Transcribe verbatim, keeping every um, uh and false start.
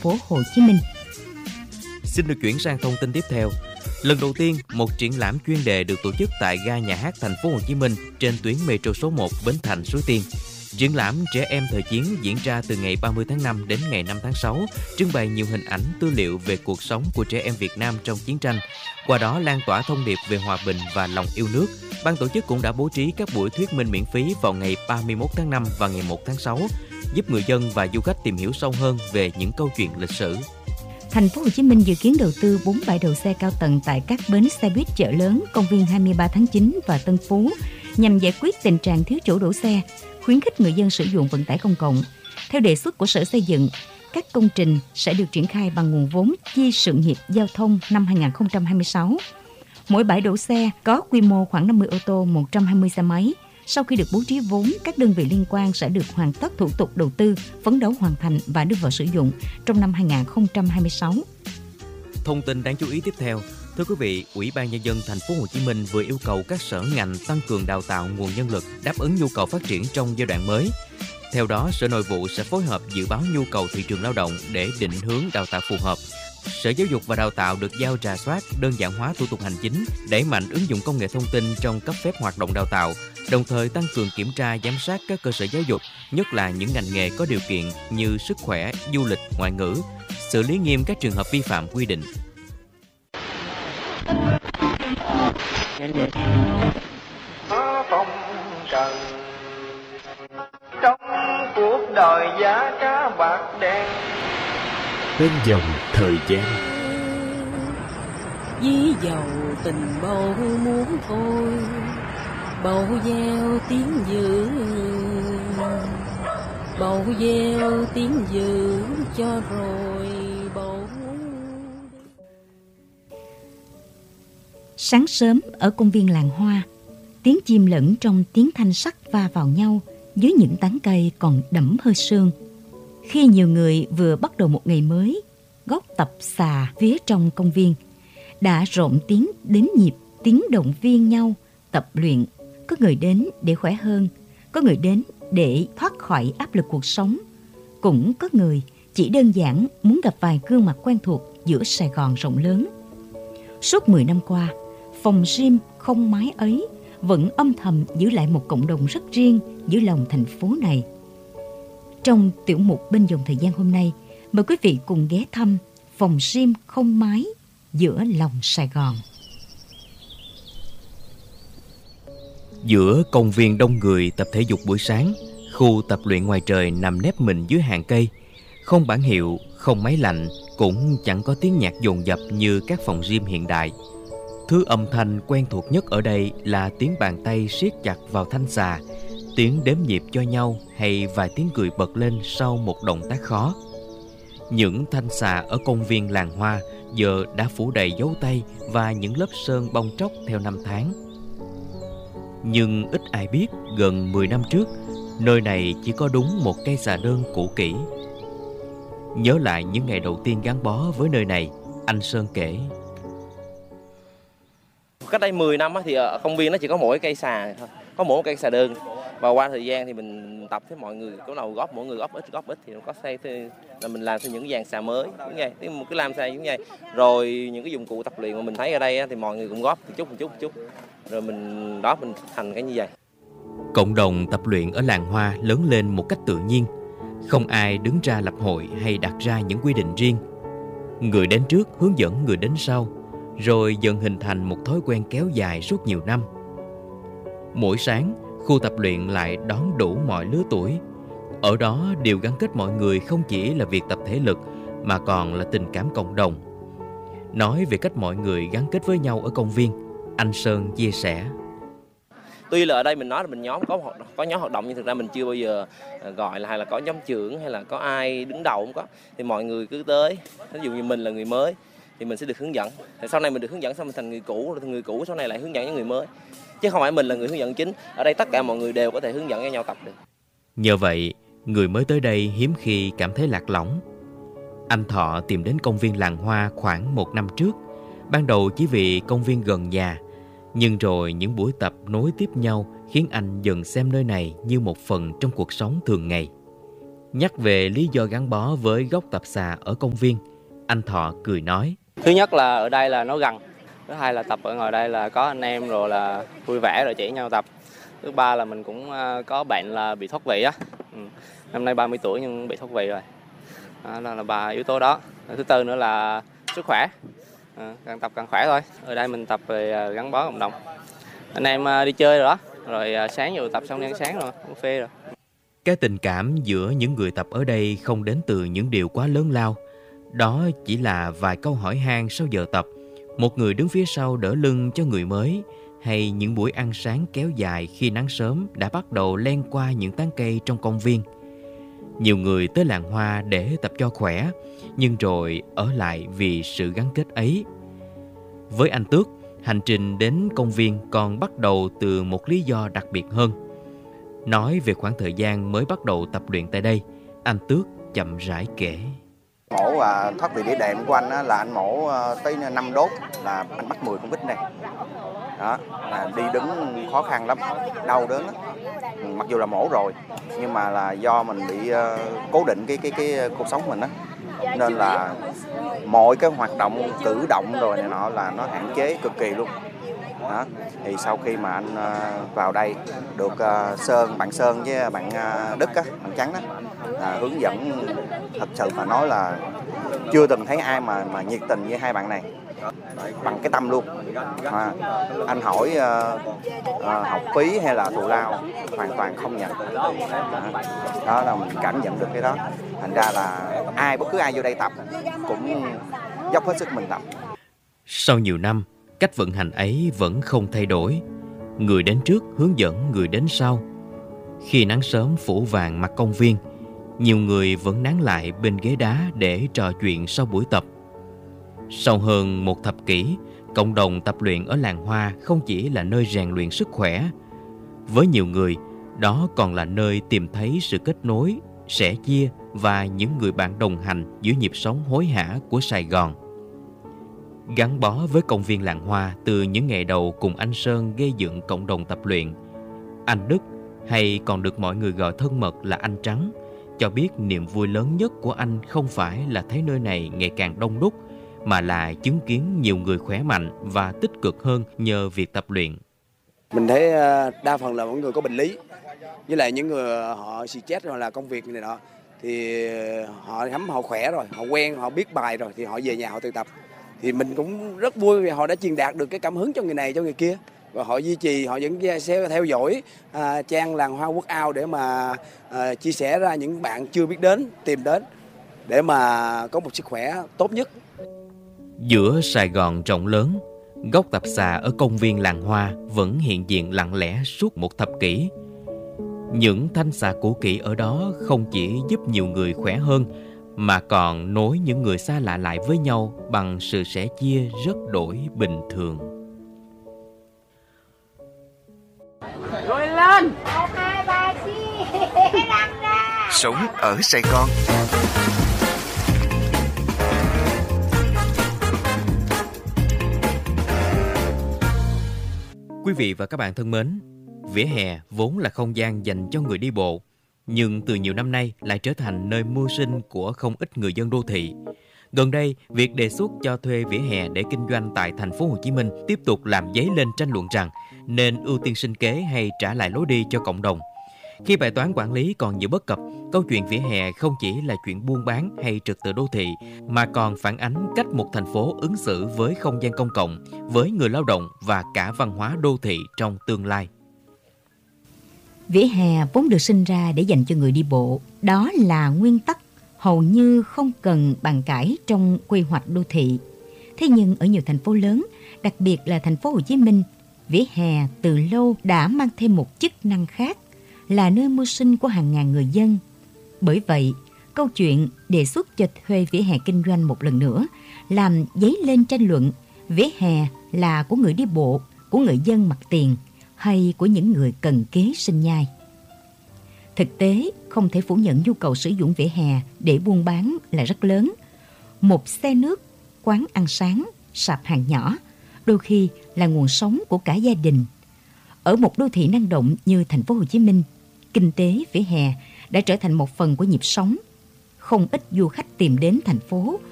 phố Hồ Chí Minh. Xin được chuyển sang thông tin tiếp theo. Lần đầu tiên, một triển lãm chuyên đề được tổ chức tại ga nhà hát Thành phố Hồ Chí Minh trên tuyến metro số một Bến Thành - Suối Tiên. Triển lãm Trẻ em thời chiến diễn ra từ ngày ba mươi tháng năm đến ngày năm tháng sáu, trưng bày nhiều hình ảnh tư liệu về cuộc sống của trẻ em Việt Nam trong chiến tranh. Qua đó lan tỏa thông điệp về hòa bình và lòng yêu nước. Ban tổ chức cũng đã bố trí các buổi thuyết minh miễn phí vào ngày ba mươi mốt tháng năm và ngày một tháng sáu, giúp người dân và du khách tìm hiểu sâu hơn về những câu chuyện lịch sử. Thành phố Hồ Chí Minh dự kiến đầu tư bốn bãi đậu xe cao tầng tại các bến xe buýt chợ lớn, công viên hai mươi ba tháng chín và Tân Phú nhằm giải quyết tình trạng thiếu chỗ đỗ xe, khuyến khích người dân sử dụng vận tải công cộng. Theo đề xuất của Sở Xây dựng, các công trình sẽ được triển khai bằng nguồn vốn chi sự nghiệp giao thông năm hai không hai sáu. Mỗi bãi đỗ xe có quy mô khoảng năm mươi ô tô, một trăm hai mươi xe máy. Sau khi được bố trí vốn, các đơn vị liên quan sẽ được hoàn tất thủ tục đầu tư, phấn đấu hoàn thành và đưa vào sử dụng trong năm hai không hai sáu. Thông tin đáng chú ý tiếp theo. Thưa quý vị, Ủy ban Nhân dân Thành phố Hồ Chí Minh vừa yêu cầu các sở ngành tăng cường đào tạo nguồn nhân lực đáp ứng nhu cầu phát triển trong giai đoạn mới. Theo đó, Sở Nội vụ sẽ phối hợp dự báo nhu cầu thị trường lao động để định hướng đào tạo phù hợp. Sở Giáo dục và Đào tạo được giao rà soát, đơn giản hóa thủ tục hành chính, đẩy mạnh ứng dụng công nghệ thông tin trong cấp phép hoạt động đào tạo, đồng thời tăng cường kiểm tra giám sát các cơ sở giáo dục, nhất là những ngành nghề có điều kiện như sức khỏe, du lịch, ngoại ngữ, xử lý nghiêm các trường hợp vi phạm quy định. Phong trần trong cuộc đời giá cá bạc đen bên dòng thời gian, dí dầu tình bầu muốn thôi, bầu gieo tiếng dữ, bầu gieo tiếng dữ cho rồi bầu. Sáng sớm ở công viên làng hoa, tiếng chim lẫn trong tiếng thanh sắt va vào nhau dưới những tán cây còn đẫm hơi sương. Khi nhiều người vừa bắt đầu một ngày mới, gót tập xà phía trong công viên đã rộn tiếng đếm nhịp, tiếng động viên nhau tập luyện. Có người đến để khỏe hơn, có người đến để thoát khỏi áp lực cuộc sống, cũng có người chỉ đơn giản muốn gặp vài gương mặt quen thuộc giữa Sài Gòn rộng lớn. Suốt mười năm qua, phòng gym không mái ấy vẫn âm thầm giữ lại một cộng đồng rất riêng giữa lòng thành phố này. Trong tiểu mục Bên dòng thời gian hôm nay, mời quý vị cùng ghé thăm phòng gym không mái giữa lòng Sài Gòn. Giữa công viên đông người tập thể dục buổi sáng, khu tập luyện ngoài trời nằm nép mình dưới hàng cây. Không bảng hiệu, không máy lạnh, cũng chẳng có tiếng nhạc dồn dập như các phòng gym hiện đại. Thứ âm thanh quen thuộc nhất ở đây là tiếng bàn tay siết chặt vào thanh xà, tiếng đếm nhịp cho nhau hay vài tiếng cười bật lên sau một động tác khó. Những thanh xà ở công viên làng hoa giờ đã phủ đầy dấu tay và những lớp sơn bong tróc theo năm tháng. Nhưng ít ai biết gần mười năm trước, nơi này chỉ có đúng một cây xà đơn cũ kỹ. Nhớ lại những ngày đầu tiên gắn bó với nơi này, anh Sơn kể. Cách đây mười năm thì ở công viên nó chỉ có mỗi cây xà thôi, có mỗi cây xà đơn. Và qua thời gian thì mình tập với mọi người, có đầu góp mỗi người góp ít góp ít thì nó có xây thêm là mình làm thêm những cái dàn xà mới như vậy, thì một cái làm xà như vậy. Rồi những cái dụng cụ tập luyện mà mình thấy ở đây thì mọi người cũng góp một chút một chút một chút. Rồi mình đó mình thành cái như vậy. Cộng đồng tập luyện ở làng hoa lớn lên một cách tự nhiên, không ai đứng ra lập hội hay đặt ra những quy định riêng. Người đến trước hướng dẫn người đến sau, rồi dần hình thành một thói quen kéo dài suốt nhiều năm. Mỗi sáng, khu tập luyện lại đón đủ mọi lứa tuổi. Ở đó điều gắn kết mọi người không chỉ là việc tập thể lực mà còn là tình cảm cộng đồng. Nói về cách mọi người gắn kết với nhau ở công viên, anh Sơn chia sẻ. Tuy là ở đây mình nói là mình nhóm có có nhóm hoạt động nhưng thực ra mình chưa bao giờ gọi là hay là có nhóm trưởng hay là có ai đứng đầu, không có. Thì mọi người cứ tới, ví dụ như mình là người mới thì mình sẽ được hướng dẫn. Thì sau này mình được hướng dẫn xong mình thành người cũ, rồi người cũ sau này lại hướng dẫn những người mới. Chứ không phải mình là người hướng dẫn chính. Ở đây tất cả mọi người đều có thể hướng dẫn cho nhau tập được. Nhờ vậy, người mới tới đây hiếm khi cảm thấy lạc lõng. Anh Thọ tìm đến công viên làng hoa khoảng một năm trước. Ban đầu chỉ vì công viên gần nhà, nhưng rồi những buổi tập nối tiếp nhau khiến anh dần xem nơi này như một phần trong cuộc sống thường ngày. Nhắc về lý do gắn bó với gốc tập xà ở công viên, anh Thọ cười nói. Thứ nhất là ở đây là nó gần. Thứ hai là tập ở ngoài đây là có anh em rồi là vui vẻ rồi chỉ nhau tập. Thứ ba là mình cũng có bệnh là bị thoát vị á. Ừ. Năm nay ba mươi tuổi nhưng bị thoát vị rồi. Đó là, là ba yếu tố đó. Thứ tư nữa là sức khỏe. À, càng tập càng khỏe thôi. Ở đây mình tập về gắn bó cộng đồng. Anh em đi chơi rồi đó. Rồi sáng vừa tập xong đi ăn sáng rồi, uống phê rồi. Cái tình cảm giữa những người tập ở đây không đến từ những điều quá lớn lao. Đó chỉ là vài câu hỏi han sau giờ tập, một người đứng phía sau đỡ lưng cho người mới, hay những buổi ăn sáng kéo dài khi nắng sớm đã bắt đầu len qua những tán cây trong công viên. Nhiều người tới làng hoa để tập cho khỏe, nhưng rồi ở lại vì sự gắn kết ấy. Với anh Tước, hành trình đến công viên còn bắt đầu từ một lý do đặc biệt hơn. Nói về khoảng thời gian mới bắt đầu tập luyện tại đây, anh Tước chậm rãi kể. Mổ và thoát vị đĩa đệm của anh á, là anh mổ tới năm đốt là anh bắt mười con vít này. Đó, là đi đứng khó khăn lắm, đau đớn lắm. Mặc dù là mổ rồi nhưng mà là do mình bị uh, cố định cái cái cái cuộc sống mình á, nên là mọi cái hoạt động cử động rồi này nọ là nó hạn chế cực kỳ luôn. Đó, thì sau khi mà anh uh, vào đây được uh, Sơn, bạn Sơn với bạn uh, Đức á, bạn Trắng á, uh, hướng dẫn, thật sự mà nói là chưa từng thấy ai mà mà nhiệt tình như hai bạn này, bằng cái tâm luôn. À, anh hỏi uh, uh, học phí hay là thù lao hoàn toàn không nhận. Đó, đó là mình cảm nhận được cái đó. Thành ra là ai bất cứ ai vô đây tập cũng dốc hết sức mình tập. Sau nhiều năm, cách vận hành ấy vẫn không thay đổi. Người đến trước hướng dẫn người đến sau. Khi nắng sớm phủ vàng mặt công viên, nhiều người vẫn nán lại bên ghế đá để trò chuyện sau buổi tập. Sau hơn một thập kỷ, cộng đồng tập luyện ở làng hoa không chỉ là nơi rèn luyện sức khỏe. Với nhiều người, đó còn là nơi tìm thấy sự kết nối, sẻ chia và những người bạn đồng hành giữa nhịp sống hối hả của Sài Gòn. Gắn bó với công viên làng hoa từ những ngày đầu cùng anh Sơn gây dựng cộng đồng tập luyện, anh Đức, hay còn được mọi người gọi thân mật là anh Trắng, cho biết niềm vui lớn nhất của anh không phải là thấy nơi này ngày càng đông đúc, mà là chứng kiến nhiều người khỏe mạnh và tích cực hơn nhờ việc tập luyện. Mình thấy đa phần là mọi người có bệnh lý, với lại những người họ xì chết rồi là công việc này nọ, thì họ thấm họ khỏe rồi, họ quen, họ biết bài rồi thì họ về nhà họ tự tập. Thì mình cũng rất vui vì họ đã truyền đạt được cái cảm hứng cho người này cho người kia, và họ duy trì, họ vẫn sẽ theo dõi à, trang làng hoa workout để mà à, chia sẻ ra những bạn chưa biết đến, tìm đến để mà có một sức khỏe tốt nhất. Giữa Sài Gòn rộng lớn, góc tập xà ở công viên làng hoa vẫn hiện diện lặng lẽ suốt một thập kỷ. Những thanh xà cũ kỹ ở đó không chỉ giúp nhiều người khỏe hơn, mà còn nối những người xa lạ lại với nhau bằng sự sẻ chia rất đổi bình thường. Rồi lên! Một, hai, ba, chi! Năm ra! Sống ở Sài Gòn. Quý vị và các bạn thân mến, vỉa hè vốn là không gian dành cho người đi bộ, nhưng từ nhiều năm nay lại trở thành nơi mưu sinh của không ít người dân đô thị. Gần đây, việc đề xuất cho thuê vỉa hè để kinh doanh tại thành phố Hồ Chí Minh tiếp tục làm dấy lên tranh luận rằng nên ưu tiên sinh kế hay trả lại lối đi cho cộng đồng. Khi bài toán quản lý còn nhiều bất cập, câu chuyện vỉa hè không chỉ là chuyện buôn bán hay trật tự đô thị, mà còn phản ánh cách một thành phố ứng xử với không gian công cộng, với người lao động và cả văn hóa đô thị trong tương lai. Vỉa hè vốn được sinh ra để dành cho người đi bộ. Đó là nguyên tắc hầu như không cần bàn cãi trong quy hoạch đô thị. Thế nhưng ở nhiều thành phố lớn, đặc biệt là thành phố Hồ Chí Minh, vỉa hè từ lâu đã mang thêm một chức năng khác, là nơi mưu sinh của hàng ngàn người dân. Bởi vậy, câu chuyện đề xuất cho thuê vỉa hè kinh doanh một lần nữa làm dấy lên tranh luận vỉa hè là của người đi bộ, của người dân mặt tiền hay của những người cần kế sinh nhai. Thực tế, không thể phủ nhận nhu cầu sử dụng vỉa hè để buôn bán là rất lớn. Một xe nước, quán ăn sáng, sạp hàng nhỏ, đôi khi là nguồn sống của cả gia đình. Ở một đô thị năng động như thành phố Hồ Chí Minh, kinh tế vỉa hè đã trở thành một phần của nhịp sống. Không ít du khách tìm đến thành phố